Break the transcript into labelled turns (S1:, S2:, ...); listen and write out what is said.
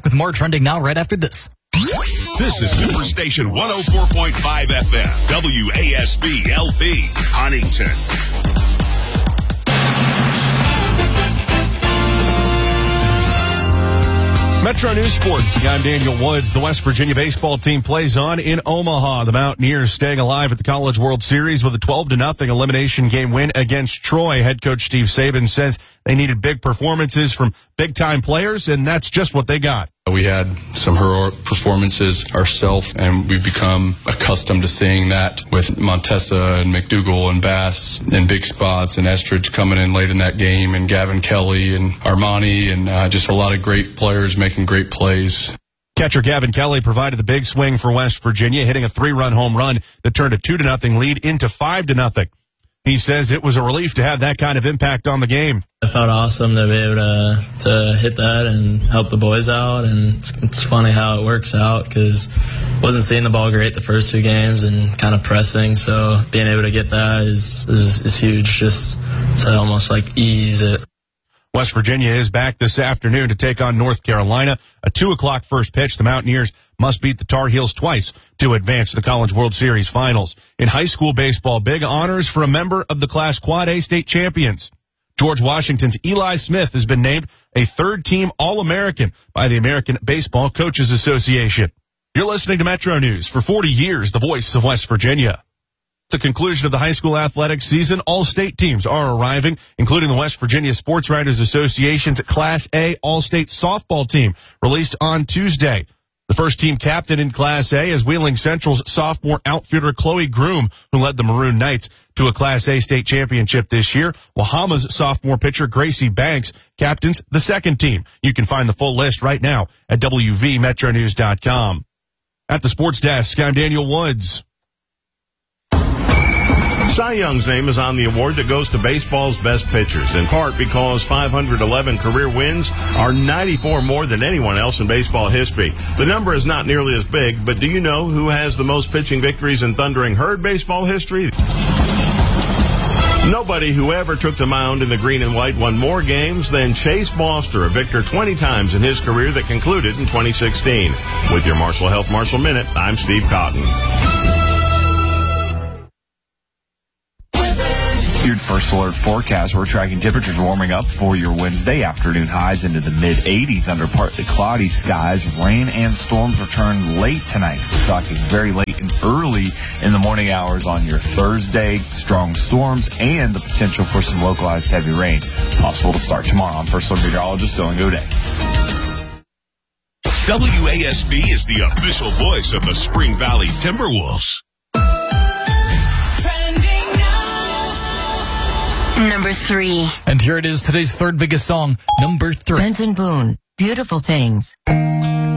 S1: with more trending now right after this.
S2: This is Superstation 104.5 FM, WASB LP, Huntington.
S3: Metro News Sports. I'm Daniel Woods. The West Virginia baseball team plays on in Omaha. The Mountaineers staying alive at the College World Series with a 12-0 elimination game win against Troy. Head coach Steve Saban says they needed big performances from big-time players, and that's just what they got.
S4: We had some heroic performances ourselves, and we've become accustomed to seeing that with Montessa and McDougal and Bass in big spots, and Estridge coming in late in that game, and Gavin Kelly and Armani, and just a lot of great players making great plays.
S3: Catcher Gavin Kelly provided the big swing for West Virginia, hitting a 3-run home run that turned a 2-0 lead into 5-0. He says it was a relief to have that kind of impact on the game.
S5: I felt awesome to be able to hit that and help the boys out, and it's funny how it works out because wasn't seeing the ball great the first two games and kind of pressing, so being able to get that is huge, just to almost like ease it.
S3: West Virginia is back this afternoon to take on North Carolina. A 2 o'clock first pitch. The Mountaineers must beat the Tar Heels twice to advance to the College World Series finals. In high school baseball, big honors for a member of the Class Quad A state champions. George Washington's Eli Smith has been named a third-team All-American by the American Baseball Coaches Association. You're listening to Metro News. For 40 years, the voice of West Virginia. The conclusion of the high school athletics season, all state teams are arriving, including the West Virginia Sports Writers Association's Class A all-state softball team, released on Tuesday. The first team captain in Class A is Wheeling Central's sophomore outfielder Chloe Groom, who led the Maroon Knights to a Class A state championship this year. Wahama's sophomore pitcher Gracie Banks captains the second team. You can find the full list right now at WVMetroNews.com. At the sports desk, I'm Daniel Woods.
S6: Cy Young's name is on the award that goes to baseball's best pitchers, in part because 511 career wins are 94 more than anyone else in baseball history. The number is not nearly as big, but do you know who has the most pitching victories in Thundering Herd baseball history? Nobody who ever took the mound in the green and white won more games than Chase Boster, a victor 20 times in his career that concluded in 2016. With your Marshall Health Marshall Minute, I'm Steve Cotton.
S7: Your first alert forecast, we're tracking temperatures warming up for your Wednesday afternoon highs into the mid-80s under partly cloudy skies. Rain and storms return late tonight. We're talking very late and early in the morning hours on your Thursday. Strong storms and the potential for some localized heavy rain possible to start tomorrow. I'm First Alert Meteorologist Dylan Goday.
S2: WASB is the official voice of the Spring Valley Timberwolves.
S8: Number 3.
S1: And here it is, today's third biggest song, number 3.
S8: Benson Boone, Beautiful Things.